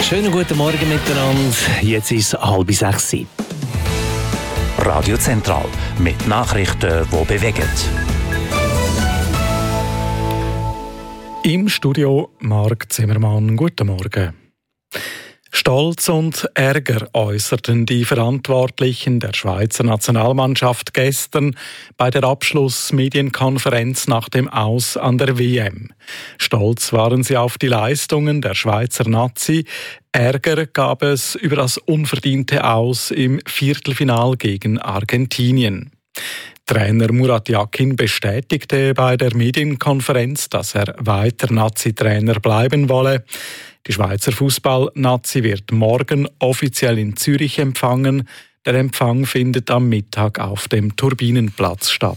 Schönen guten Morgen miteinander. Jetzt ist es 5:30. Radio Zentral mit Nachrichten, die bewegen. Im Studio Marc Zimmermann. Guten Morgen. Stolz und Ärger äußerten die Verantwortlichen der Schweizer Nationalmannschaft gestern bei der Abschlussmedienkonferenz nach dem Aus an der WM. Stolz waren sie auf die Leistungen der Schweizer Nazi. Ärger gab es über das unverdiente Aus im Viertelfinal gegen Argentinien. Trainer Murat Yakin bestätigte bei der Medienkonferenz, dass er weiter Nazi-Trainer bleiben wolle. Die Schweizer Fußball-Nazi wird morgen offiziell in Zürich empfangen. Der Empfang findet am Mittag auf dem Turbinenplatz statt.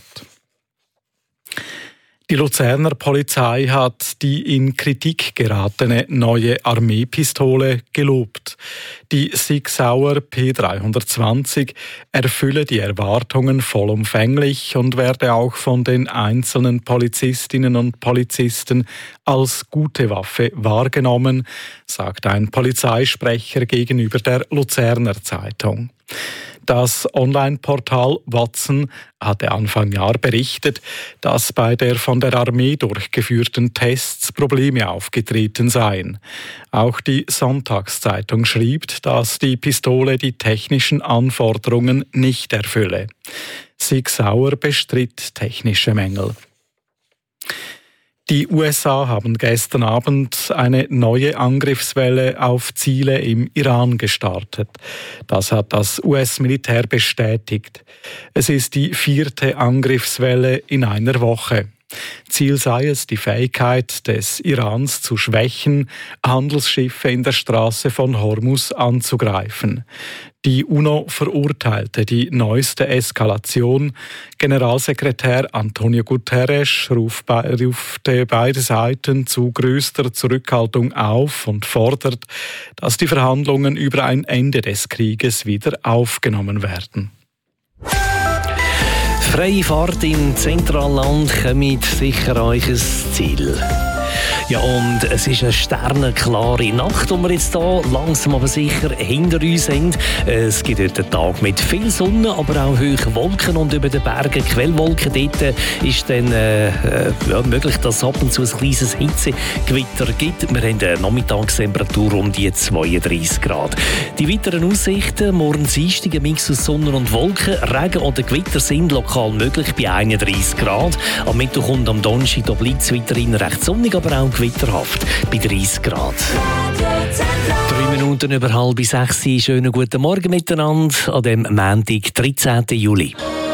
Die Luzerner Polizei hat die in Kritik geratene neue Armeepistole gelobt. Die Sig Sauer P320 erfülle die Erwartungen vollumfänglich und werde auch von den einzelnen Polizistinnen und Polizisten als gute Waffe wahrgenommen, sagt ein Polizeisprecher gegenüber der Luzerner Zeitung. Das Online-Portal Watson hatte Anfang Jahr berichtet, dass bei der von der Armee durchgeführten Tests Probleme aufgetreten seien. Auch die Sonntagszeitung schrieb, dass die Pistole die technischen Anforderungen nicht erfülle. Sig Sauer bestritt technische Mängel. Die USA haben gestern Abend eine neue Angriffswelle auf Ziele im Iran gestartet. Das hat das US-Militär bestätigt. Es ist die 4. Angriffswelle in einer Woche. Ziel sei es, die Fähigkeit des Irans zu schwächen, Handelsschiffe in der Straße von Hormuz anzugreifen. Die UNO verurteilte die neueste Eskalation. Generalsekretär Antonio Guterres rufte beide Seiten zu größter Zurückhaltung auf und fordert, dass die Verhandlungen über ein Ende des Krieges wieder aufgenommen werden. Freie Fahrt im Zentralland kommt sicher euch ein Ziel. Ja, und es ist eine sternenklare Nacht, die wir jetzt hier langsam aber sicher hinter uns haben. Es gibt heute einen Tag mit viel Sonne, aber auch hohe Wolken und über den Bergen Quellwolken. Dort ist dann möglich, dass es ab und zu ein kleines Hitzegewitter gibt. Wir haben eine Nachmittagstemperatur um die 32 Grad. Die weiteren Aussichten, morgen Dienstag, ein Mix aus Sonne und Wolken. Regen oder Gewitter sind lokal möglich bei 31 Grad. Am Mittwoch und am Donnerstag bleibt es weiterhin recht sonnig, aber auch gewitterhaft bei 30 Grad. 3 Minuten über 5:30. Schönen guten Morgen miteinander an dem Montag, 13. Juli.